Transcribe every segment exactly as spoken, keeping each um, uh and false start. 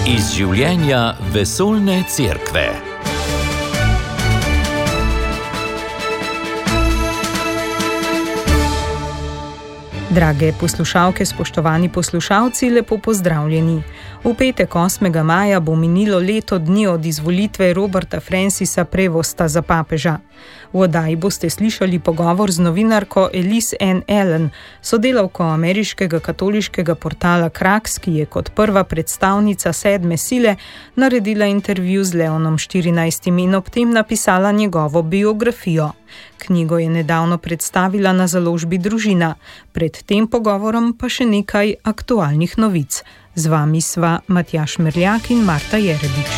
Iz življenja vesoljne cerkve. Drage poslušalke, spoštovani poslušalci, lepo pozdravljeni. V petek osmega maja bo minilo leto dni od izvolitve Roberta Francisa Prevosta za papeža. V oddaji boste slišali pogovor z novinarko Elise Ann Allen, sodelavko ameriškega katoliškega portala Kraks, ki je kot prva predstavnica sedme sile naredila intervju z Leonom štirinajstim in ob tem napisala njegovo biografijo. Knjigo je nedavno predstavila na založbi Družina. Pred tem pogovorom pa še nekaj aktualnih novic. Z vami sva Matjaž Merljak in Marta Jerebič.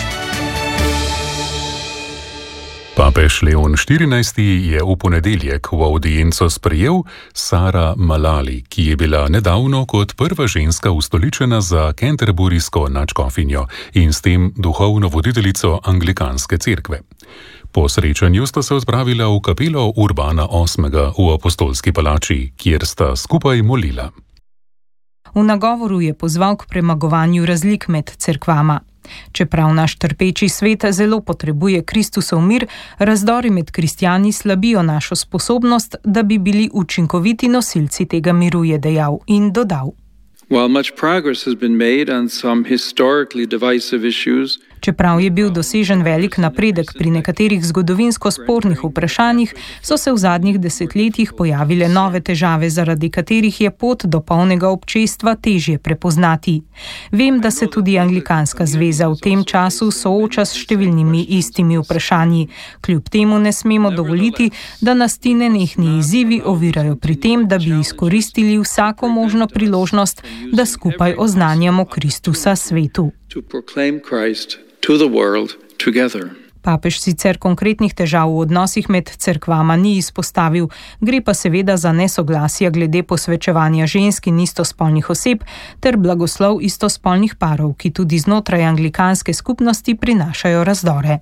Papež Leon štirinajsti je v ponedeljek v avdienco sprejel Sara Malali, ki je bila nedavno kot prva ženska ustoličena za Canterburysko nadškofinjo in s tem duhovno voditeljico anglikanske cerkve. Po srečanju sta se odpravila v kapelo Urbana osmega v Apostolski palači, kjer sta skupaj molila. V nagovoru je pozval k premagovanju razlik med cerkvama. Čeprav naš trpeči svet zelo potrebuje Kristusov mir, razdori med kristjani slabijo našo sposobnost, da bi bili učinkoviti nosilci tega miru, je dejal in dodal. While much progress has been made on some historically divisive issues, Čeprav je bil dosežen velik napredek pri nekaterih zgodovinsko spornih vprašanjih, so se v zadnjih desetletjih pojavile nove težave, zaradi katerih je pot do polnega občestva težje prepoznati. Vem, da se tudi Anglikanska zveza v tem času sooča s številnimi istimi vprašanji. Kljub temu ne smemo dovoliti, da nas ti nenehni izzivi ovirajo pri tem, da bi izkoristili vsako možno priložnost, da skupaj oznanjamo Kristusa svetu. to proclaim Christ to the world together. Papež sicer konkretnih težav v odnosih med cerkvama ni izpostavil, gre pa seveda za nesoglasja glede posvečevanja žensk in istospolnih oseb ter blagoslov istospolnih parov, ki tudi znotraj anglikanske skupnosti prinašajo razdore.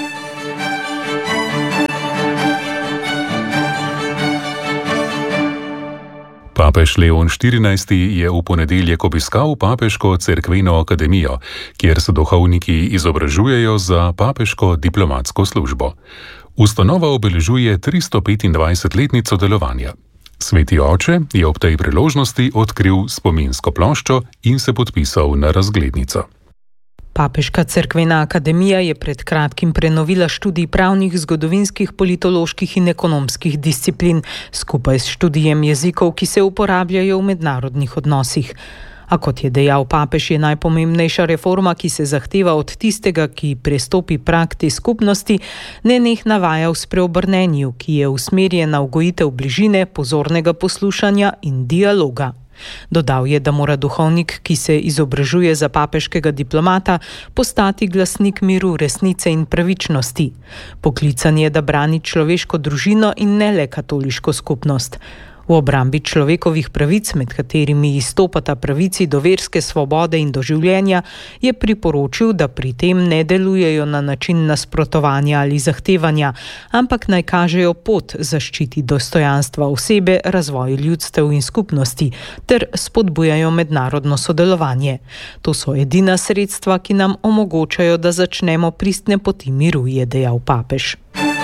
Papež Leon štirinajsti je v ponedeljek obiskal Papeško cerkveno akademijo, kjer se duhovniki izobražujejo za papeško diplomatsko službo. Ustanova obeležuje tristo petindvajsetletnico delovanja. Sveti oče je ob tej priložnosti odkril spominsko ploščo in se podpisal na razglednico. Papeška cerkvena akademija je pred kratkim prenovila študij pravnih, zgodovinskih, politoloških in ekonomskih disciplin, skupaj s študijem jezikov, ki se uporabljajo v mednarodnih odnosih. A kot je dejal papež, je najpomembnejša reforma, ki se zahteva od tistega, ki prestopi prag te skupnosti, nenehna vaja v spreobrnenju, ki je usmerjena v gojitev bližine, pozornega poslušanja in dialoga. Dodal je, da mora duhovnik, ki se izobražuje za papeškega diplomata, postati glasnik miru, resnice in pravičnosti. Poklican je, da brani človeško družino in ne le katoliško skupnost. V obrambi človekovih pravic, med katerimi izstopata pravici do verske svobode in do življenja, je priporočil, da pri tem ne delujejo na način nasprotovanja ali zahtevanja, ampak naj kažejo pot zaščiti dostojanstva osebe, razvoju ljudstev in skupnosti ter spodbujajo mednarodno sodelovanje. To so edina sredstva, ki nam omogočajo, da začnemo pristne poti miru, je dejal papež.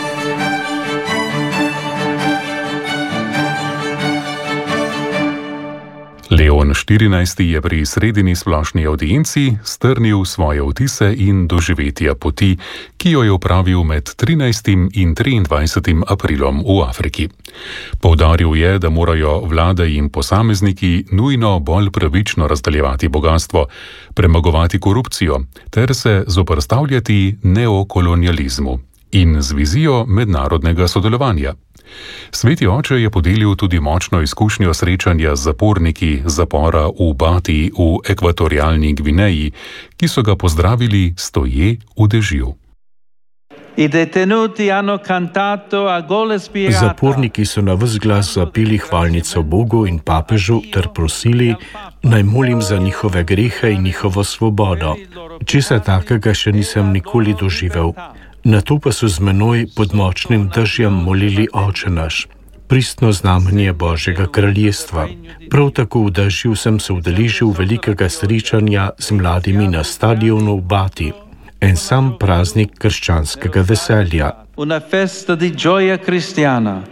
Leon štirinajsti je pri sredini splošni avdienci strnil svoje vtise in doživetja poti, ki jo je opravil med trinajstim in triindvajsetim aprilom v Afriki. Poudaril je, da morajo vlade in posamezniki nujno bolj pravično razdeljevati bogatstvo, premagovati korupcijo ter se zoperstavljati neokolonializmu in z vizijo mednarodnega sodelovanja. Sveti oče je podelil tudi močno izkušnjo srečanja z zaporniki zapora v Bati v ekvatorialni Gvineji, ki so ga pozdravili stoje v dežju. Zaporniki so na ves glas zapeli hvalnico Bogu in papežu ter prosili, naj molim za njihove grehe in njihovo svobodo. Česa takega še nisem nikoli doživel. Nato pa so z menoj pod močnim dežjem molili Oče naš. pristno znamenje Božjega kraljestva. Prav tako v dežju sem se udeležil velikega srečanja z mladimi na stadionu v Bati. En sam praznik krščanskega veselja. Una festa di gioia cristiana.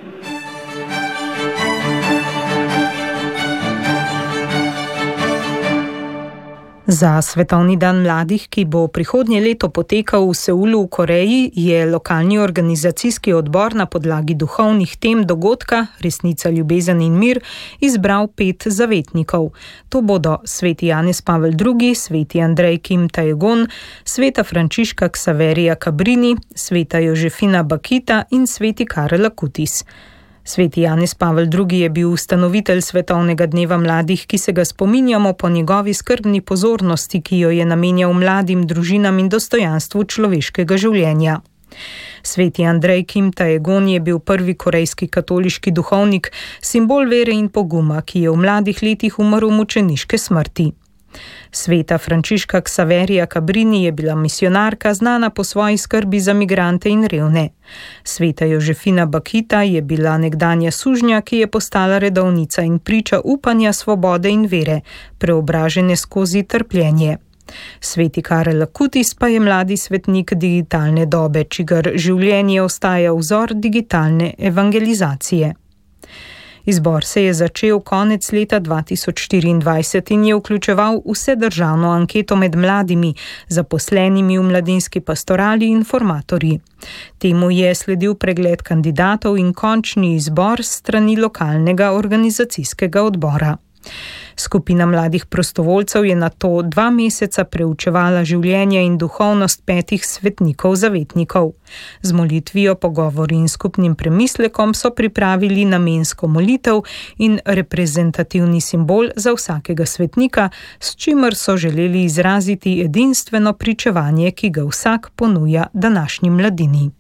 Za Svetovni dan mladih, ki bo prihodnje leto potekal v Seulu v Koreji, je lokalni organizacijski odbor na podlagi duhovnih tem dogodka Resnica, ljubezen in mir izbral pet zavetnikov. To bodo sveti Janez Pavel drugi, sveti Andrej Kim Taegon, sveta Frančiška Ksaverija Cabrini, sveta Jožefina Bakita in sveti Karel Acutis. Sveti Janez Pavel drugi je bil ustanovitelj Svetovnega dneva mladih, ki se ga spominjamo po njegovi skrbni pozornosti, ki jo je namenjal mladim, družinam in dostojanstvu človeškega življenja. Sveti Andrej Kim Taegon je bil prvi korejski katoliški duhovnik, simbol vere in poguma, ki je v mladih letih umrl mučeniške smrti. Sveta Frančiška Ksaverija Cabrini je bila misionarka, znana po svoji skrbi za migrante in revne. Sveta Jožefina Bakita je bila nekdanja sužnja, ki je postala redovnica in priča upanja, svobode in vere, preobražene skozi trpljenje. Sveti Karel Acutis pa je mladi svetnik digitalne dobe, čigar življenje ostaja vzor digitalne evangelizacije. Izbor se je začel konec leta dva tisoč štiriindvajset in je vključeval vse državno anketo med mladimi, zaposlenimi v mladinski pastorali in formatorji. Temu je sledil pregled kandidatov in končni izbor s strani lokalnega organizacijskega odbora. Skupina mladih prostovoljcev je nato dva meseca preučevala življenje in duhovnost petih svetnikov zavetnikov. Z molitvijo, pogovori in skupnim premislekom so pripravili namensko molitev in reprezentativni simbol za vsakega svetnika, s čimer so želeli izraziti edinstveno pričevanje, ki ga vsak ponuja današnji mladini.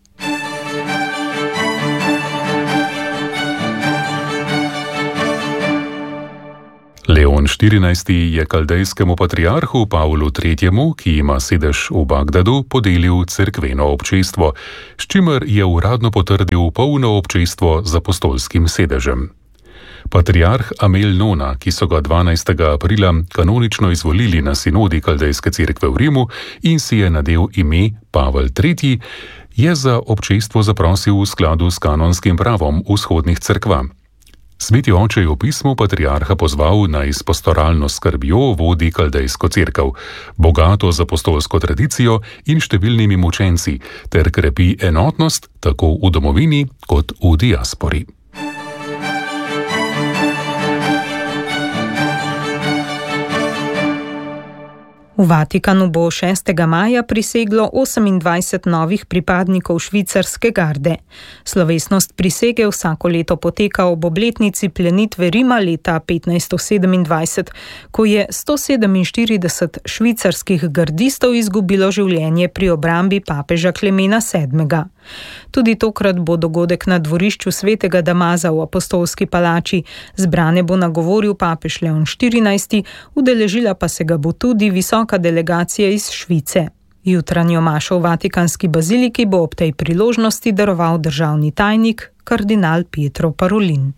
Leon štirinajsti je kaldejskemu patriarhu Pavlu tretjemu, ki ima sedež v Bagdadu, podelil cerkveno občestvo, s čimer je uradno potrdil polno občestvo z apostolskim sedežem. Patriarh Amel Nona, ki so ga dvanajstega aprila kanonično izvolili na sinodi kaldejske cerkve v Rimu in si je nadel ime Pavel tretji, je za občestvo zaprosil v skladu s kanonskim pravom vzhodnih cerkva. Sveti oče je v pismu patriarha pozval, naj s pastoralno skrbjo vodi kaldejsko cerkev, bogato z apostolsko tradicijo in številnimi mučenci, ter krepi enotnost tako v domovini kot v diaspori. V Vatikanu bo šestega maja priseglo osemindvajset novih pripadnikov švicarske garde. Slovesnost prisege vsako leto poteka ob obletnici plenitve Rima leta petnajststo sedemindvajset, ko je sto sedeminštirideset švicarskih gardistov izgubilo življenje pri obrambi papeža Klemena sedmega. Tudi tokrat bo dogodek na dvorišču svetega Damaza v apostolski palači. Zbrane bo nagovoril papež Leon štirinajsti, udeležila pa se ga bo tudi visoka delegacija iz Švice. Jutranjo mašo v Vatikanski baziliki bo ob tej priložnosti daroval državni tajnik kardinal Pietro Parolin.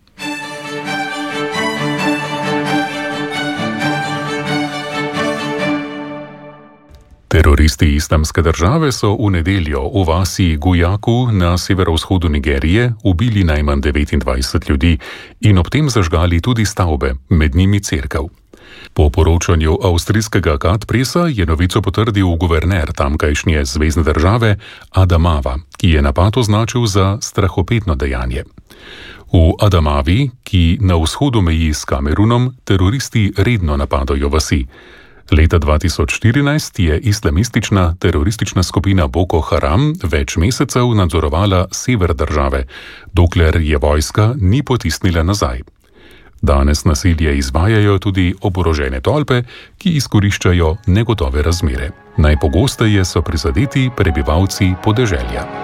Teroristi Islamske države so v nedeljo v vasi Gujaku na severovzhodu Nigerije ubili najmanj devetindvajset ljudi in ob tem zažgali tudi stavbe, med njimi cerkev. Po poročanju avstrijskega Kat Presa je novico potrdil guverner tamkajšnje zvezne države Adamava, ki je napad označil za strahopetno dejanje. V Adamavi, ki na vzhodu meji s Kamerunom, teroristi redno napadajo vasi. Leta dva tisoč štirinajst je islamistična teroristična skupina Boko Haram več mesecev nadzorovala sever države, dokler je vojska ni potisnila nazaj. Danes nasilje izvajajo tudi oborožene tolpe, ki izkoriščajo negotove razmere. Najpogosteje so prizadeti prebivalci podeželja.